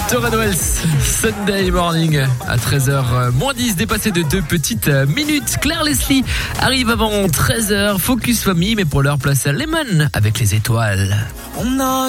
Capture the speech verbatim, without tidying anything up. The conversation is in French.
Torren Wells, Sunday Morning à treize heures moins dix, dépassé de deux petites minutes. Claire Leslie arrive avant treize heures, Focus Famille, mais pour l'heure, place à Lemon avec les étoiles. On a